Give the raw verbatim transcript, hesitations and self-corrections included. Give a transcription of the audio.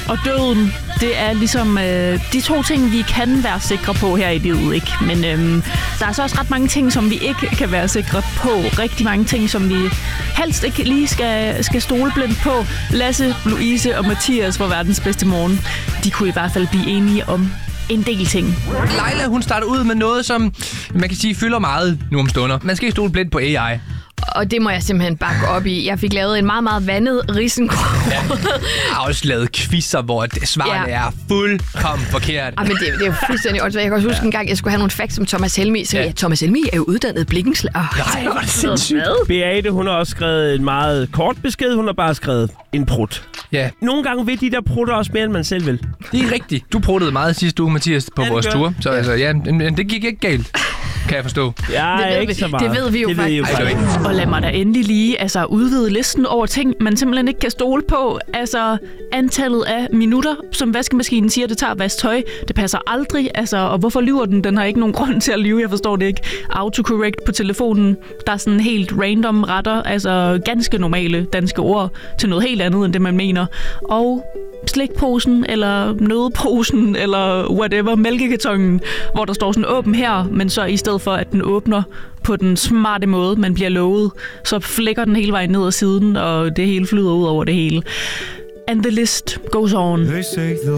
og døden, det er ligesom øh, de to ting, vi kan være sikre på her i livet, ikke? Men øh, der er så også ret mange ting, som vi ikke kan være sikre på. Rigtig mange ting, som vi helst ikke lige skal, skal stole blindt på. Lasse, Louise og Mathias fra Verdens Bedste Morgen, de kunne i hvert fald blive enige om en del ting. Leila, hun starter ud med noget, som man kan sige fylder meget nu om stunder. Man skal ikke stole blindt på A I. Og det må jeg simpelthen bakke op i. Jeg fik lavet en meget, meget vandet risengrød. Ja. Jeg har også lavet quizzer, hvor svarene ja. er fuldkommen forkert. Ja, men det, det er jo fuldstændig åndssvagt. Jeg kan også huske ja. en gang, jeg skulle have nogle facts om Thomas Helmig. Så ja. Thomas Helmig er jo uddannet blikkenslager. Nej, hvor er det sindssygt. Beate, hun har også skrevet en meget kort besked. Hun har bare skrevet en prut. Ja. Nogle gange vil de der prutter også mere, end man selv vil. Det er rigtigt. Du pruttede meget sidste uge, Mathias, på ja, vores tur. Så ja. altså, ja, men det gik ikke galt. Kan jeg forstå. Ja, det ved ikke vi. så meget. Det ved vi jo det faktisk. Ved jo faktisk. Og lad mig da endelig lige altså, udvide listen over ting, man simpelthen ikke kan stole på. Altså antallet af minutter, som vaskemaskinen siger, det tager at vaske tøj. Det passer aldrig. Altså, og hvorfor lyver den? Den har ikke nogen grund til at lyve. Jeg forstår det ikke. Autocorrect på telefonen. Der er sådan helt random retter. Altså ganske normale danske ord til noget helt andet, end det man mener. Og slikposen, eller nødposen, eller whatever, mælkekartonen, hvor der står sådan åben her, men så i stedet for, at den åbner på den smarte måde, man bliver lovet, så flækker den hele vejen ned ad siden, og det hele flyder ud over det hele. And the list goes on.